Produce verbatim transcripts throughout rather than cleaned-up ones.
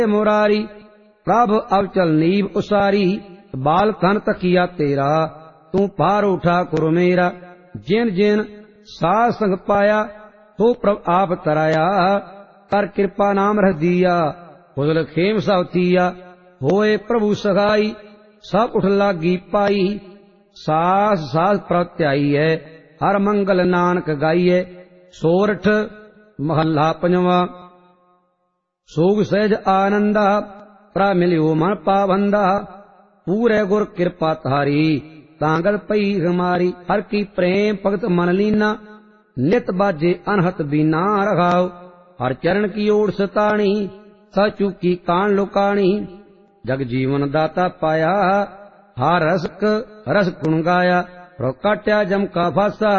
मुरारी प्रभ अवचल नीव उसारी बाल धन तकिया तेरा तू पार उठा कुर मेरा जिन जिन साध संग पाया तो प्रभ आप तराया कर कृपा नाम रख दिया फुजल खेम सावतिया होए प्रभु सगाई सब उठ लागी पाई सास सास प्रत्याई है हर मंगल नानक गाइए सोरठ महला पंजवा सोग सहज आनंदा प्रा मिलियो मन पाबंदा पूरे गुर कृपा तारी तांगल पई हमारी हर की प्रेम भगत मन लीना नित बाजे अनहत बीना रखाओ हर चरण की ओर सताणी सचू की कान लुकाणी जग जीवन दाता पाया हार रसक रस गुण गाया रो काट्या जम का फासा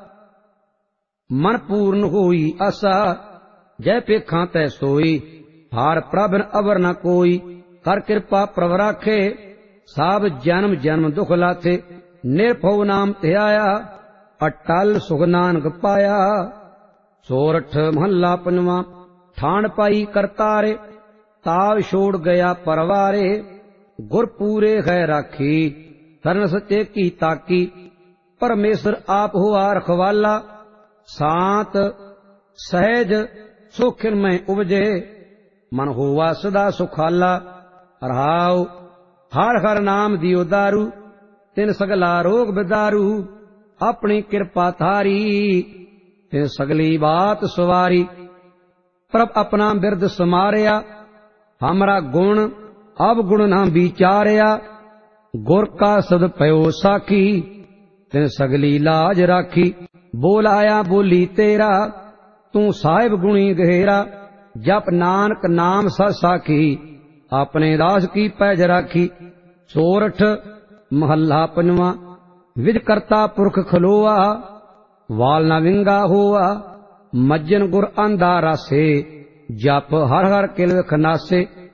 मन पूर्ण होई आसा जय पेखा तै सोई हार प्रभन अवर न कोई कर कृपा प्रभ राखे साब जन्म जन्म दुख लाथे निर्भव नाम ध्याया अटल सुख नानक पाया सोरठ महला पंजवा ठाण पाई करतारे ताव छोड़ गया परवारे गुर पूरे है राखी धर्म सच्चे की ताकी परमेश्वर आप हुआ रखवाला शांत सहज सुखिन में उपजे मन हुआ सदा सुखाला रहाओ हर हर नाम दियो दारू तिन सगला रोग बिदारू अपनी कृपा थारी तिन सगली बात सवारी प्रभ अपना बिरद समारिया हमरा गुण अब गुण ना विचारिया गुर का सद पयो साखी तिन सगली लाज राखी बोलाया बोली तेरा तू साहिब गुणी गहेरा जप नानक नाम सत साखी अपने दास की पैज राखी सोरठ महला पंजवा विज करता पुरख खलोआ वाल न विंगा होआ मज्जन गुर अंधा रासे जप हर हर किल खनासे